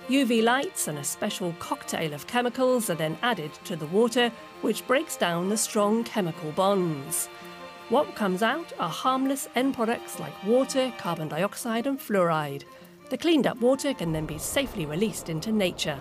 UV lights and a special cocktail of chemicals are then added to the water, which breaks down the strong chemical bonds. What comes out are harmless end products like water, carbon dioxide and fluoride. The cleaned up water can then be safely released into nature.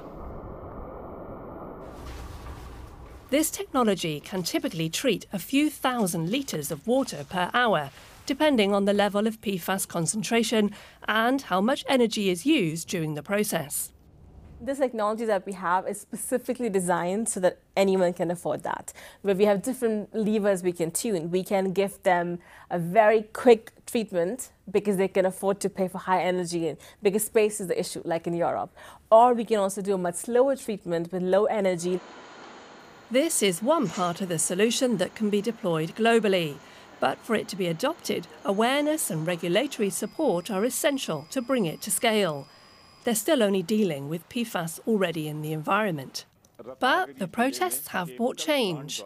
This technology can typically treat a few thousand litres of water per hour, depending on the level of PFAS concentration and how much energy is used during the process. This technology that we have is specifically designed so that anyone can afford that. Where we have different levers we can tune. We can give them a very quick treatment because they can afford to pay for high energy and because space is the issue, like in Europe. Or we can also do a much slower treatment with low energy. This is one part of the solution that can be deployed globally. But for it to be adopted, awareness and regulatory support are essential to bring it to scale. They're still only dealing with PFAS already in the environment. But the protests have brought change.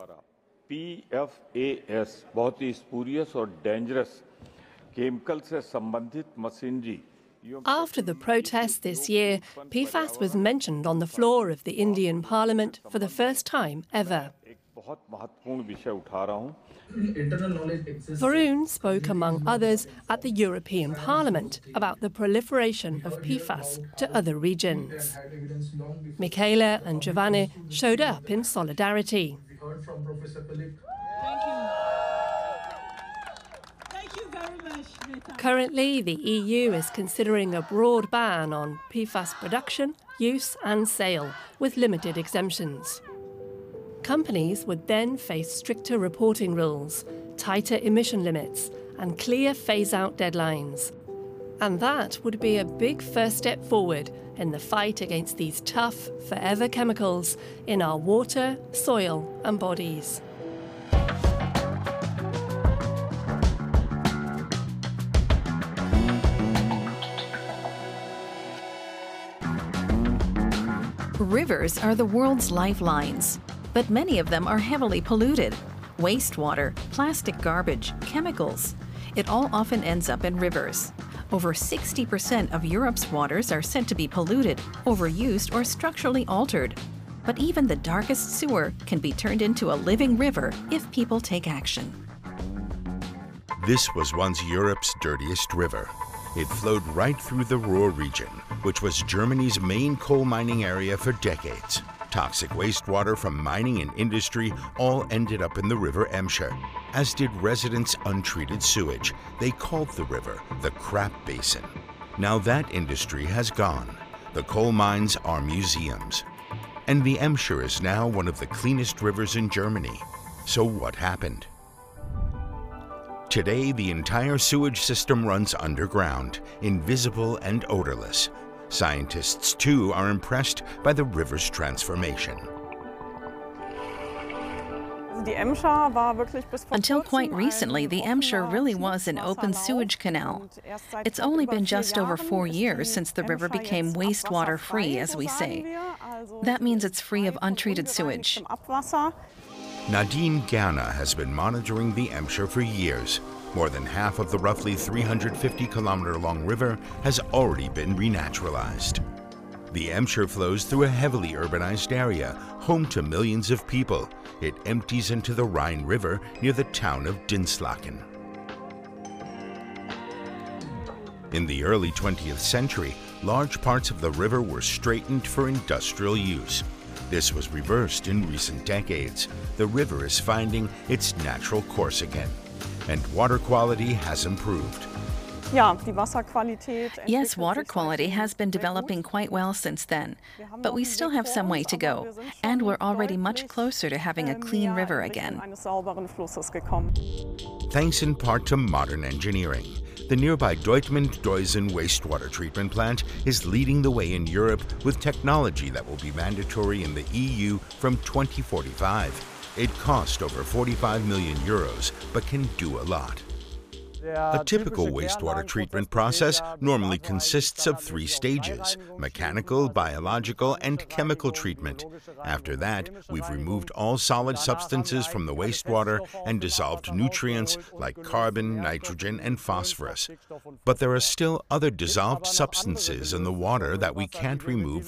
PFAS बहुत ही spurious और dangerous chemical से संबंधित machinery. After the protests this year, PFAS was mentioned on the floor of the Indian Parliament for the first time ever. Varun spoke, among others, at the European Parliament about the proliferation of PFAS to other regions. Michaela and Giovanni showed up in solidarity. Currently, the EU is considering a broad ban on PFAS production, use and sale, with limited exemptions. Companies would then face stricter reporting rules, tighter emission limits and clear phase-out deadlines. And that would be a big first step forward in the fight against these tough, forever chemicals in our water, soil and bodies. Rivers are the world's lifelines, but many of them are heavily polluted. Wastewater, plastic garbage, chemicals. It all often ends up in rivers. Over 60% of Europe's waters are said to be polluted, overused, or structurally altered. But even the darkest sewer can be turned into a living river if people take action. This was once Europe's dirtiest river. It flowed right through the Ruhr region, which was Germany's main coal mining area for decades. Toxic wastewater from mining and industry all ended up in the River Emscher, as did residents' untreated sewage. They called the river the crap basin. Now that industry has gone. The coal mines are museums. And the Emscher is now one of the cleanest rivers in Germany. So what happened? Today, the entire sewage system runs underground, invisible and odorless. Scientists, too, are impressed by the river's transformation. Until quite recently, the Emscher really was an open sewage canal. It's only been just over 4 years since the river became wastewater-free, as we say. That means it's free of untreated sewage. Nadine Gerner has been monitoring the Emscher for years. More than half of the roughly 350-kilometer-long river has already been renaturalized. The Emscher flows through a heavily urbanized area, home to millions of people. It empties into the Rhine River near the town of Dinslaken. In the early 20th century, large parts of the river were straightened for industrial use. This was reversed in recent decades. The river is finding its natural course again, and water quality has improved. Yes, water quality has been developing quite well since then, but we still have some way to go, and we're already much closer to having a clean river again. Thanks in part to modern engineering. The nearby Dortmund-Deusen wastewater treatment plant is leading the way in Europe with technology that will be mandatory in the EU from 2045. It cost over 45 million euros, but can do a lot. A typical wastewater treatment process normally consists of 3 stages: mechanical, biological, and chemical treatment. After that, we've removed all solid substances from the wastewater and dissolved nutrients like carbon, nitrogen, and phosphorus. But there are still other dissolved substances in the water that we can't remove